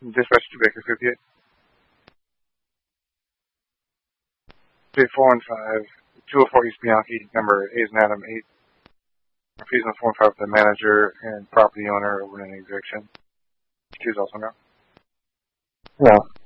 Dispatch to Baker 58. 415, 204 East Bianchi, number A's and Adam 8. Refusing the 415 the manager and property owner over an eviction. 2 is also no. No.